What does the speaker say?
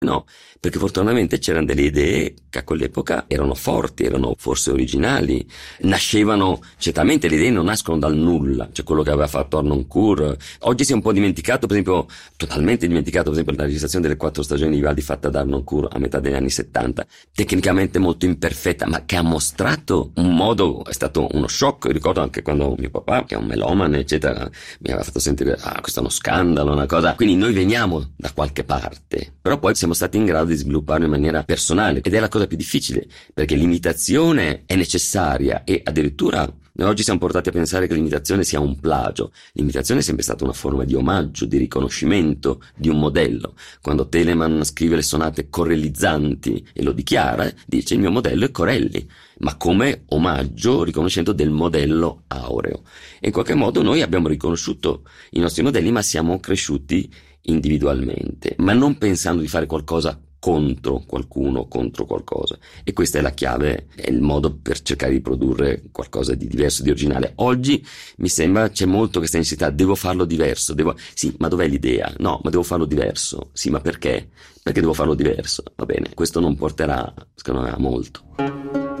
No, perché fortunatamente c'erano delle idee che a quell'epoca erano forti, erano forse originali, nascevano, certamente le idee non nascono dal nulla, cioè quello che aveva fatto Harnoncourt. Oggi si è un po' dimenticato, per esempio, totalmente dimenticato, per esempio, la registrazione delle 4 stagioni di Vivaldi fatta da Harnoncourt a metà degli anni 70, tecnicamente molto imperfetta, ma che ha mostrato un modo, è stato uno shock. Ricordo anche quando mio papà, che è un melomane, eccetera, mi aveva fatto sentire, questo è uno scandalo, una cosa. Quindi noi veniamo da qualche parte, però poi siamo stati in grado di svilupparlo in maniera personale, ed è la cosa più difficile, perché l'imitazione è necessaria e addirittura noi oggi siamo portati a pensare che l'imitazione sia un plagio. L'imitazione è sempre stata una forma di omaggio, di riconoscimento di un modello. Quando Telemann scrive le sonate corellizzanti e lo dichiara, dice il mio modello è Corelli, ma come omaggio, riconoscendo del modello aureo. E in qualche modo noi abbiamo riconosciuto i nostri modelli, ma siamo cresciuti individualmente, ma non pensando di fare qualcosa contro qualcuno, contro qualcosa. E questa è la chiave, è il modo per cercare di produrre qualcosa di diverso, di originale. Oggi mi sembra c'è molto questa necessità, devo farlo diverso, sì, ma dov'è l'idea? No, ma devo farlo diverso. Sì, ma perché? Perché devo farlo diverso? Va bene, questo non porterà, secondo me, a molto.